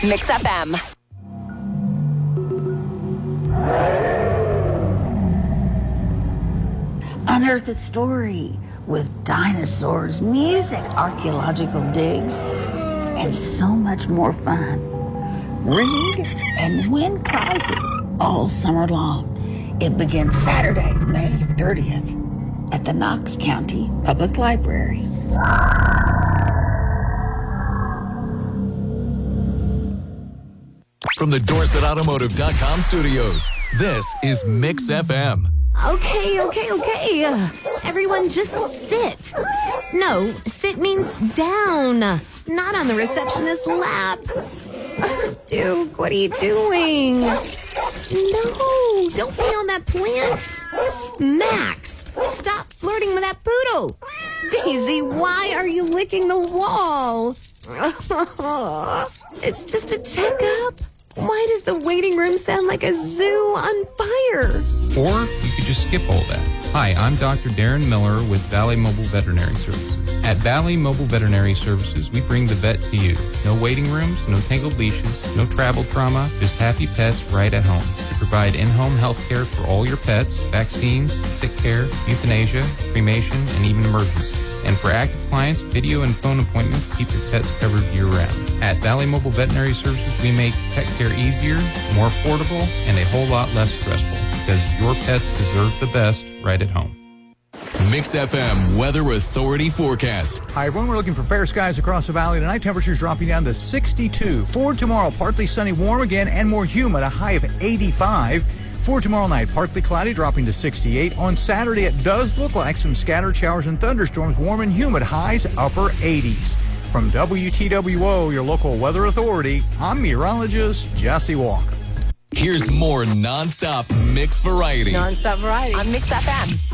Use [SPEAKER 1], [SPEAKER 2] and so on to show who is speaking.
[SPEAKER 1] Mix FM.
[SPEAKER 2] Unearth a story with dinosaurs, music, archaeological digs, and so much more fun. Read and win prizes all summer long. It begins Saturday, May 30th at the Knox County Public Library.
[SPEAKER 3] From the DorsetAutomotive.com studios, this is Mix FM.
[SPEAKER 4] Okay. Everyone just sit. No, sit means down, not on the receptionist's lap. Duke, what are you doing? No, don't be on that plant. Max, stop flirting with that poodle. Daisy, why are you licking the wall? It's just a checkup. Why does the waiting room sound like a zoo on fire?
[SPEAKER 5] Or you could just skip all that. Hi, I'm Dr. Darren Miller with Valley Mobile Veterinary Services. At Valley Mobile Veterinary Services, we bring the vet to you. No waiting rooms, no tangled leashes, no travel trauma, just happy pets right at home. We provide in-home health care for all your pets, vaccines, sick care, euthanasia, cremation, and even emergencies. And for active clients, video and phone appointments keep your pets covered year-round. At Valley Mobile Veterinary Services, we make pet care easier, more affordable, and a whole lot less stressful, because your pets deserve the best right at home.
[SPEAKER 3] Mix FM Weather Authority forecast.
[SPEAKER 6] Hi, everyone. We're looking for fair skies across the valley tonight. Temperatures dropping down to 62. For tomorrow, partly sunny, warm again, and more humid, a high of 85. For tomorrow night, partly cloudy, dropping to 68. On Saturday, it does look like some scattered showers and thunderstorms, warm and humid, highs upper 80s. From WTWO, your local weather authority, I'm meteorologist Jesse Walker.
[SPEAKER 3] Here's more nonstop mix variety.
[SPEAKER 1] On Mix FM.